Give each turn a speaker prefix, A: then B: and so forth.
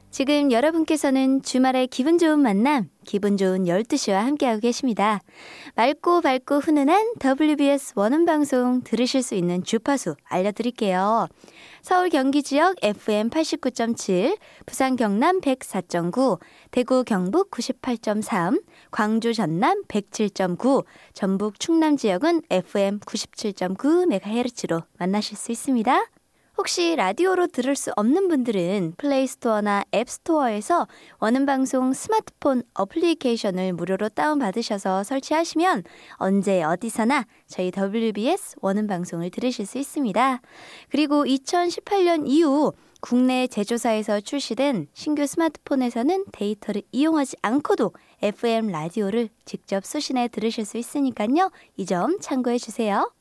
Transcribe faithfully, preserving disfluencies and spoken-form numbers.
A: 지금 여러분께서는 주말의 기분 좋은 만남, 기분 좋은 열두 시와 함께하고 계십니다. 맑고 밝고 훈훈한 더블유비에스 원음방송 들으실 수 있는 주파수 알려드릴게요. 서울 경기 지역 에프엠 팔십구 점 칠, 부산 경남 백사 점 구, 대구 경북 구십팔 점 삼, 광주 전남 백칠 점 구, 전북 충남 지역은 에프엠 구십칠 점 구 메가헤르츠로 만나실 수 있습니다. 혹시 라디오로 들을 수 없는 분들은 플레이스토어나 앱스토어에서 원음방송 스마트폰 어플리케이션을 무료로 다운받으셔서 설치하시면 언제 어디서나 저희 더블유비에스 원음방송을 들으실 수 있습니다. 그리고 이천십팔 년 이후 국내 제조사에서 출시된 신규 스마트폰에서는 데이터를 이용하지 않고도 에프엠 라디오를 직접 수신해 들으실 수 있으니까요. 이 점 참고해 주세요.